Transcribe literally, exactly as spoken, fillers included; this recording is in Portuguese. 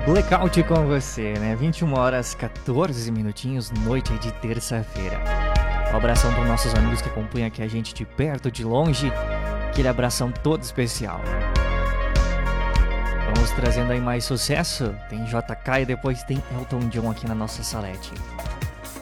Blackout com você, né? vinte e uma horas, quatorze minutinhos, noite de terça-feira. Um abração para os nossos amigos que acompanham aqui a gente de perto, de longe. Aquele abração todo especial. Vamos trazendo aí mais sucesso. Tem J K e depois tem Elton John aqui na nossa salete.